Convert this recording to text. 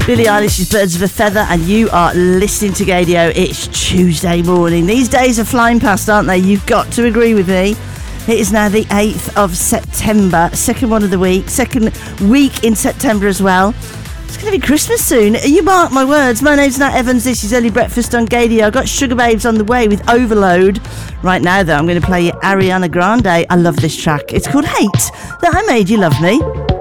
Billie Eilish's Birds of a Feather, and you are listening to Gaydio. It's Tuesday morning. These days are flying past, aren't they? You've got to agree with me. It is now the 8th of September, second week in September as well. It's going to be Christmas soon. You mark my words. My name's Nat Evans. This is Early Breakfast on Gaydio. I've got Sugar Babes on the way with Overload. Right now, though, I'm going to play you Ariana Grande. I love this track. It's called Hate That I Made You Love Me.